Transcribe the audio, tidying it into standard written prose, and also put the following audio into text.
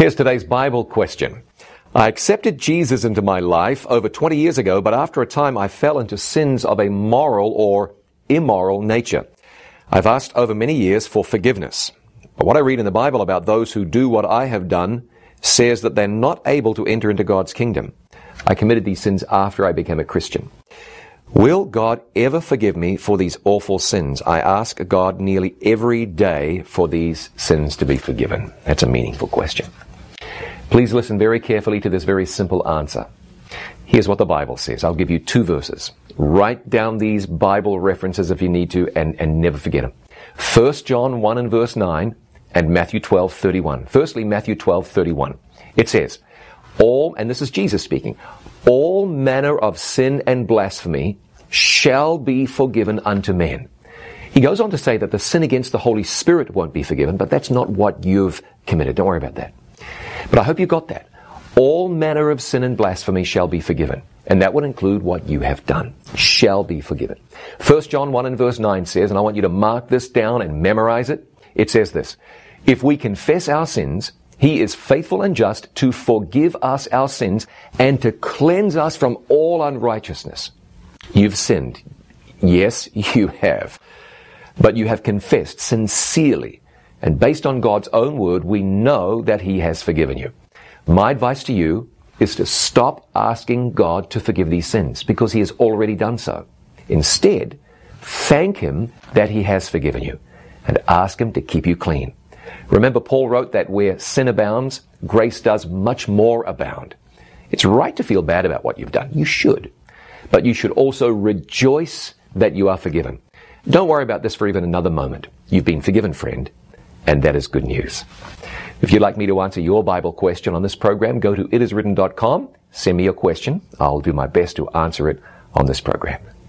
Here's today's Bible question. I accepted Jesus into my life over 20 years ago, but after a time I fell into sins of a moral or immoral nature. I've asked over many years for forgiveness. But what I read in the Bible about those who do what I have done says that they're not able to enter into God's kingdom. I committed these sins after I became a Christian. Will God ever forgive me for these awful sins? I ask God nearly every day for these sins to be forgiven. That's a meaningful question. Please listen very carefully to this very simple answer. Here's what the Bible says. I'll give you 2 verses. Write down these Bible references if you need to and never forget them. 1 John 1 and verse 9 and Matthew 12:31. Firstly, Matthew 12:31. It says, and this is Jesus speaking, all manner of sin and blasphemy shall be forgiven unto men. He goes on to say that the sin against the Holy Spirit won't be forgiven, but that's not what you've committed. Don't worry about that. But I hope you got that. All manner of sin and blasphemy shall be forgiven. And that would include what you have done. Shall be forgiven. 1 John 1 and verse 9 says, and I want you to mark this down and memorize it. It says this, if we confess our sins, He is faithful and just to forgive us our sins and to cleanse us from all unrighteousness. You've sinned. Yes, you have. But you have confessed sincerely. And based on God's own word, we know that He has forgiven you. My advice to you is to stop asking God to forgive these sins because He has already done so. Instead, thank Him that He has forgiven you and ask Him to keep you clean. Remember, Paul wrote that where sin abounds, grace does much more abound. It's right to feel bad about what you've done. You should. But you should also rejoice that you are forgiven. Don't worry about this for even another moment. You've been forgiven, friend, and that is good news. If you'd like me to answer your Bible question on this program, go to itiswritten.com, send me your question. I'll do my best to answer it on this program.